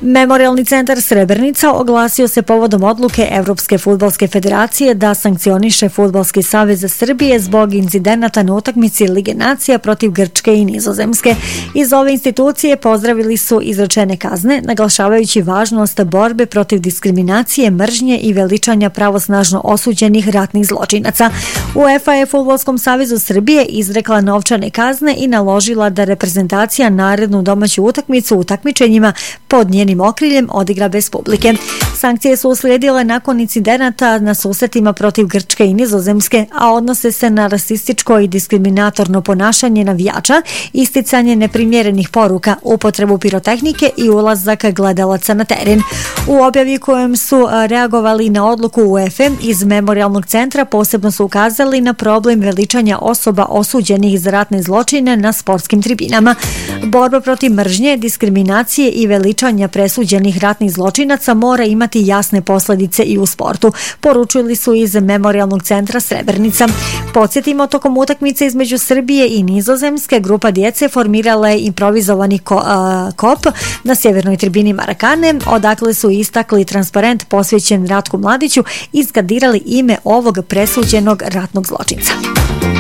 Memorijalni centar Srebrenica oglasio se povodom odluke Evropske fudbalske federacije da sankcioniše Fudbalski savez Srbije zbog incidenata na utakmici Lige nacija protiv Grčke i Nizozemske. Iz ove institucije pozdravili su izrečene kazne, naglašavajući važnost borbe protiv diskriminacije, mržnje i veličanja pravosnažno osuđenih ratnih zločinaca. UEFA je Fudbalskom savezu Srbije izrekla novčane kazne i naložila da reprezentacija narednu domaću utakmicu u takmičenjima pod njenim okriljem odigra bez publike. Sankcije su uslijedile nakon incidenata na susretima protiv Grčke i Nizozemske, a odnose se na rasističko i diskriminatorno ponašanje navijača, isticanje neprimjerenih poruka, upotrebu pirotehnike i ulazak gledalaca na teren. U objavi kojem su reagovali na odluku UEFA iz Memorijalnog centra posebno su ukazali na problem veličanja osoba osuđenih za ratne zločine na sportskim tribinama. Borba protiv mržnje, diskriminacije i veličanja presuđenih ratnih zločinaca mora imati jasne posljedice i u sportu, poručili su iz Memorijalnog centra Srebrenica. Podsjetimo, tokom utakmice između Srbije i Nizozemske grupa djece formirala je improvizovani kop na sjevernoj tribini Marakane, odakle su istakli transparent posvećen Ratku Mladiću i skadirali ime ovog presuđenog ratnog zločinca.